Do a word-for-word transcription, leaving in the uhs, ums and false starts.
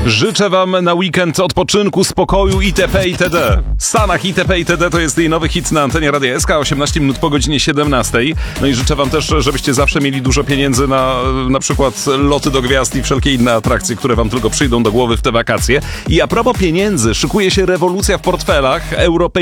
Życzę wam na weekend odpoczynku, spokoju itp. itd. W Stanach itp. itd. To jest jej nowy hit na antenie Radia S K, osiemnaście minut po godzinie siedemnastej. No i życzę wam też, żebyście zawsze mieli dużo pieniędzy na na przykład loty do gwiazd i wszelkie inne atrakcje, które wam tylko przyjdą do głowy w te wakacje. I a propos pieniędzy, szykuje się rewolucja w portfelach. Europejczycy